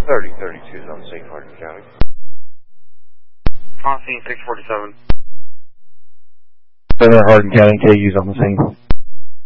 3032 is on the scene, Hardin County. On scene 647. Center Hardin County, KU's on the scene.